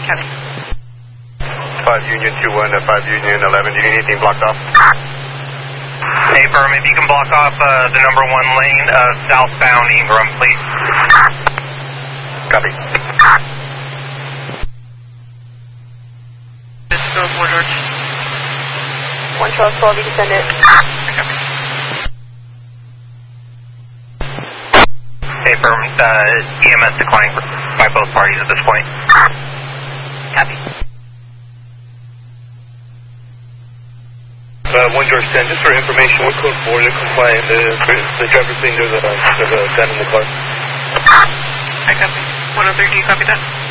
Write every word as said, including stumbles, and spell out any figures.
Copy. five Union two one to five Union eleven. Do you need anything blocked off? Hey, firm, if you can block off uh, the number one lane uh, southbound Ingram, please. Copy. This is Bill Fort George. one twelve twelve, you can send it. Copy. Hey, firm, uh, E M S declining by both parties at this point. Copy. Uh, one George ten, just for information, what code four is compliant? The, the driver's saying there's a, there's a gun in the car. I copy. one oh three, do you copy that?